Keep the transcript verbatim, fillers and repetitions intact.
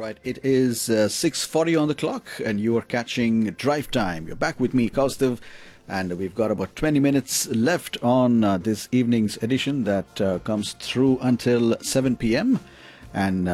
right, it is uh, six forty on the clock, and you are catching Drive Time. You're back with me, Kaustav, and we've got about twenty minutes left on uh, this evening's edition that uh, comes through until seven p m. And uh,